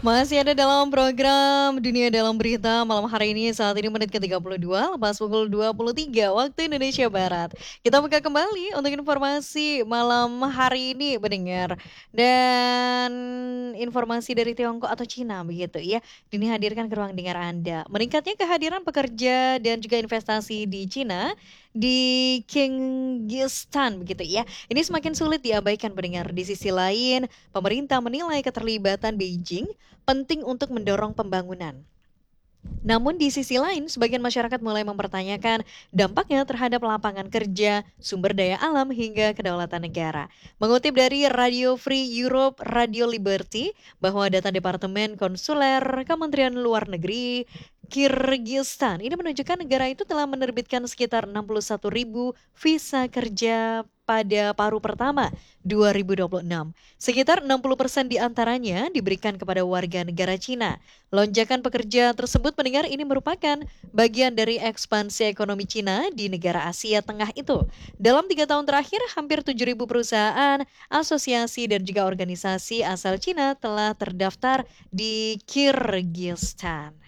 Masih ada dalam program Dunia Dalam Berita malam hari ini saat ini menit ke-32 lepas pukul 23 waktu Indonesia Barat. Kita buka kembali untuk informasi malam hari ini pendengar. Dan informasi dari Tiongkok atau Cina begitu ya. Ini hadirkan ke ruang dengar Anda. Meningkatnya kehadiran pekerja dan juga investasi di Cina di Kyrgyzstan begitu ya. Ini semakin sulit diabaikan pendengar. Di sisi lain, pemerintah menilai keterlibatan Beijing penting untuk mendorong pembangunan. Namun di sisi lain, sebagian masyarakat mulai mempertanyakan dampaknya terhadap lapangan kerja, sumber daya alam, hingga kedaulatan negara. Mengutip dari Radio Free Europe, Radio Liberty, bahwa data Departemen Konsuler Kementerian Luar Negeri Kyrgyzstan ini menunjukkan negara itu telah menerbitkan sekitar 61.000 visa kerja pada paruh pertama 2026. Sekitar 60% diantaranya diberikan kepada warga negara Cina. Lonjakan pekerja tersebut mendengar ini merupakan bagian dari ekspansi ekonomi Cina di negara Asia Tengah itu. Dalam 3 tahun terakhir, hampir 7.000 perusahaan, asosiasi, dan juga organisasi asal Cina telah terdaftar di Kyrgyzstan.